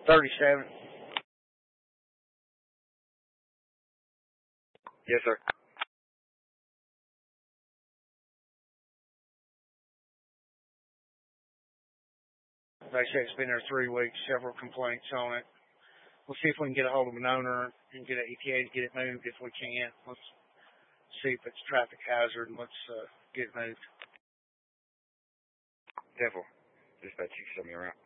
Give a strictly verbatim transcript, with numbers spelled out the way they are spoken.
thirty-seven. Yes, sir. They say it's been there three weeks, several complaints on it. We'll see if we can get a hold of an owner and get an E T A to get it moved if we can. Let's see if it's a traffic hazard and let's uh, get it moved. Careful. Dispatch, you can show me around.